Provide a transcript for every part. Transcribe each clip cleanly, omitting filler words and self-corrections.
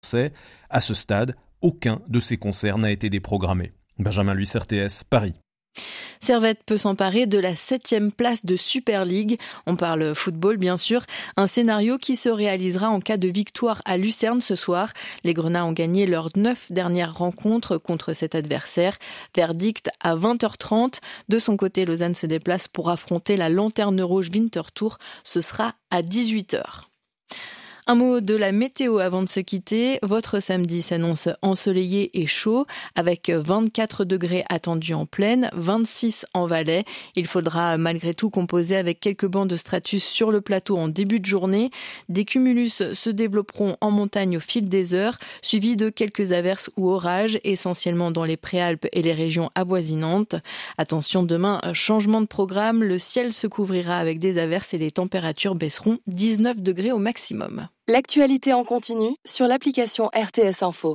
français. À ce stade, aucun de ces concerts n'a été déprogrammé. Benjamin Luis, RTS, Paris. Servette peut s'emparer de la 7e place de Super League. On parle football, bien sûr. Un scénario qui se réalisera en cas de victoire à Lucerne ce soir. Les Grenats ont gagné leurs 9 dernières rencontres contre cet adversaire. Verdict à 20h30. De son côté, Lausanne se déplace pour affronter la Lanterne Rouge Winterthur. Ce sera à 18h. Un mot de la météo avant de se quitter. Votre samedi s'annonce ensoleillé et chaud, avec 24 degrés attendus en plaine, 26 en Valais. Il faudra malgré tout composer avec quelques bancs de stratus sur le plateau en début de journée. Des cumulus se développeront en montagne au fil des heures, suivis de quelques averses ou orages, essentiellement dans les Préalpes et les régions avoisinantes. Attention, demain, changement de programme. Le ciel se couvrira avec des averses et les températures baisseront 19 degrés au maximum. L'actualité en continu sur l'application RTS Info.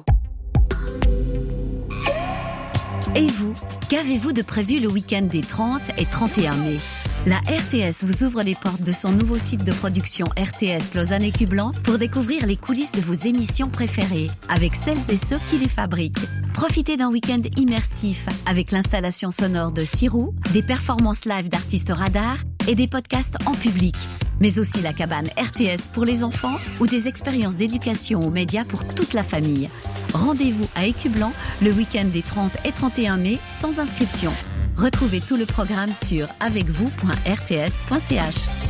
Et vous, qu'avez-vous de prévu le week-end des 30 et 31 mai ? La RTS vous ouvre les portes de son nouveau site de production RTS Lausanne et Cublan pour découvrir les coulisses de vos émissions préférées avec celles et ceux qui les fabriquent. Profitez d'un week-end immersif avec l'installation sonore de Sirou, des performances live d'artistes radars et des podcasts en public. Mais aussi la cabane RTS pour les enfants ou des expériences d'éducation aux médias pour toute la famille. Rendez-vous à Écublan le week-end des 30 et 31 mai sans inscription. Retrouvez tout le programme sur avecvous.rts.ch.